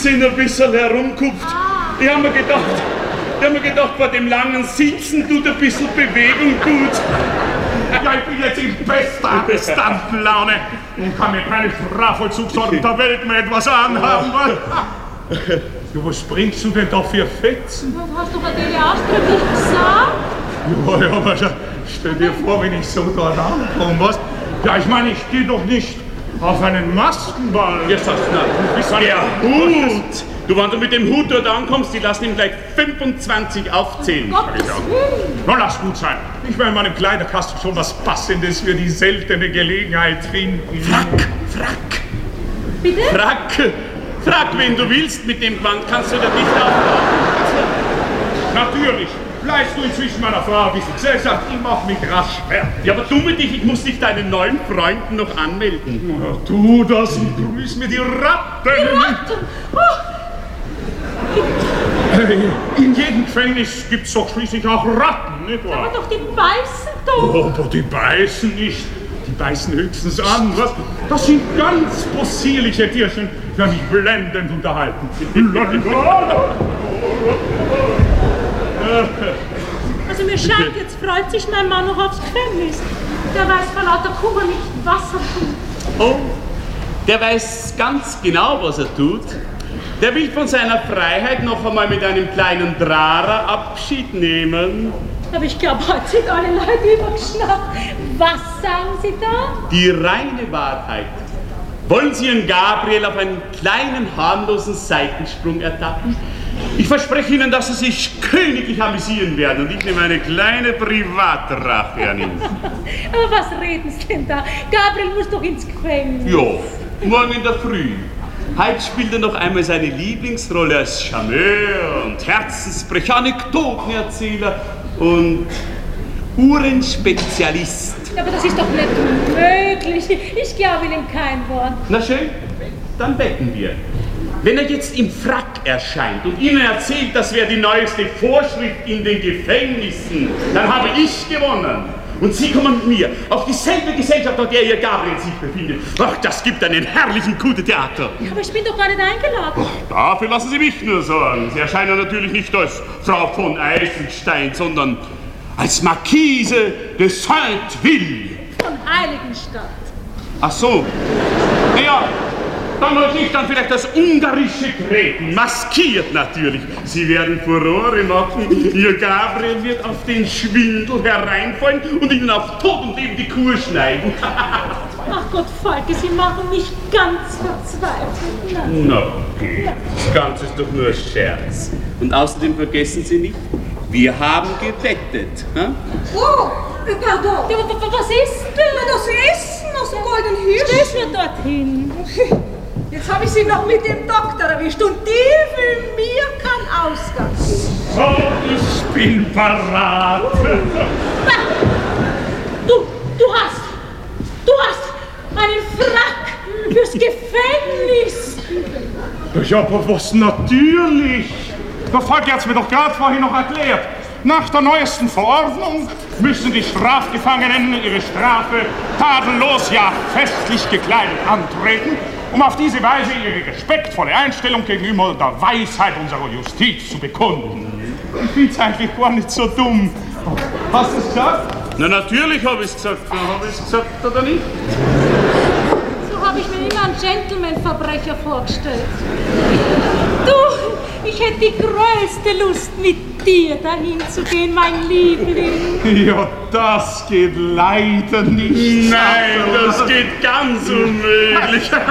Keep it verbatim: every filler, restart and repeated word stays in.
sind ein bisschen herumgekupft. Ah. Ich hab mir gedacht, ich hab mir gedacht, bei dem langen Sitzen tut ein bisschen Bewegung gut. Ja, ich bin jetzt in bester Arrestantenlaune und kann mir keine Strafvollzugsorten der Welt mehr etwas anhaben. Ja, was bringst du denn da für Fetzen? Du hast doch Adele ausdrücklich gesagt. Ja, ja, aber stell dir vor, wenn ich so dort ankomme, was? Ja, ich meine, ich stehe doch nicht auf einen Maskenball. Jetzt sagst du, du bist der Hut. Du, wenn du mit dem Hut dort ankommst, die lassen ihm gleich fünfundzwanzig aufzählen. Gottes Willen. Na, lass gut sein. Ich will in meinem Kleiderkasten schon was Passendes für die seltene Gelegenheit finden. Frack, Frack. Bitte? Frack. Frag, wen du willst, mit dem Gewand kannst du da nicht auflaufen. Natürlich. Bleibst du inzwischen meiner Frau ein bisschen Gesellschaft, ich mach mich rasch fertig. Ja, aber du mit dich, ich muss dich deinen neuen Freunden noch anmelden. Ja, tu das und grüß mir die Ratten. Die Ratten. Oh. In jedem Gefängnis gibt's doch schließlich auch Ratten, nicht wahr? Aber doch, die beißen doch. Oh, aber die beißen nicht. Die beißen höchstens an, was? Das sind ganz possierliche Tierchen, die mich blendend unterhalten. Also mir scheint, jetzt freut sich mein Mann noch aufs Gefängnis. Der weiß vor lauter Kummer nicht, was er tut. Oh, der weiß ganz genau, was er tut. Der will von seiner Freiheit noch einmal mit einem kleinen Drara Abschied nehmen. Aber ich glaube, heute sind alle Leute übergeschnappt. Was sagen Sie da? Die reine Wahrheit. Wollen Sie Ihren Gabriel auf einen kleinen, harmlosen Seitensprung ertappen? Ich verspreche Ihnen, dass Sie sich königlich amüsieren werden und ich nehme eine kleine Privatrache an Ihnen. Aber was reden Sie denn da? Gabriel muss doch ins Gefängnis. Ja, morgen in der Früh. Heute spielt er noch einmal seine Lieblingsrolle als Charmeur und Herzensbrecher, Anekdotenerzähler und Uhrenspezialist. Aber das ist doch nicht möglich. Ich glaube Ihnen kein Wort. Na schön, dann wetten wir. Wenn er jetzt im Frack erscheint und Ihnen erzählt, das wäre die neueste Vorschrift in den Gefängnissen, dann habe ich gewonnen. Und Sie kommen mit mir auf dieselbe Gesellschaft, auf der Ihr Gabriel sich befindet. Ach, das gibt einen herrlichen guten Theater. Ja, aber ich bin doch gar nicht eingeladen. Ach, dafür lassen Sie mich nur sorgen. Sie erscheinen natürlich nicht als Frau von Eisenstein, sondern als Marquise de Sainte-Ville. Von Heiligenstadt. Ach so. Ja, dann als ich dann vielleicht das ungarische Treten, maskiert natürlich. Sie werden Furore machen. Ihr Gabriel wird auf den Schwindel hereinfallen und Ihnen auf Tod und Leben die Kur schneiden. Ach Gott, Falke, Sie machen mich ganz verzweifelt. Na, okay. Das Ganze ist doch nur ein Scherz. Und außerdem vergessen Sie nicht, wir haben gewettet. Hm? Oh, pardon. Ja, was ist denn? Na, das Essen aus dem Goldenen Hirsch. Stell's mir dorthin. Jetzt habe ich Sie noch mit dem Doktor erwischt und die für mir kein Ausgang. So, ich bin parat. Du, du hast, du hast einen Frack fürs Gefängnis. Ja, aber was natürlich? Der Volk hat es mir doch gerade vorhin noch erklärt. Nach der neuesten Verordnung müssen die Strafgefangenen ihre Strafe tadellos, ja festlich gekleidet antreten, um auf diese Weise ihre respektvolle Einstellung gegenüber der Weisheit unserer Justiz zu bekunden. Ich find's eigentlich gar nicht so dumm. Hast du es gesagt? Na, natürlich habe ich es gesagt. Habe ich es gesagt oder nicht? So habe ich mir immer einen Gentleman-Verbrecher vorgestellt. Du, ich hätte die größte Lust, mit dir dahin zu gehen, mein Liebling. Ja, das geht leider nicht. Nein, das geht ganz unmöglich.